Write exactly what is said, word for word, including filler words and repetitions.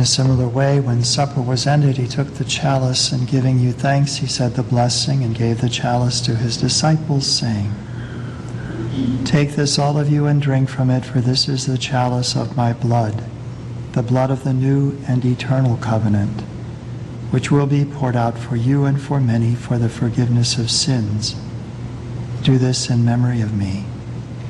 a similar way, when supper was ended, he took the chalice, and giving you thanks, he said the blessing and gave the chalice to his disciples, saying, "Take this, all of you, and drink from it, for this is the chalice of my blood, the blood of the new and eternal covenant, which will be poured out for you and for many for the forgiveness of sins. Do this in memory of me."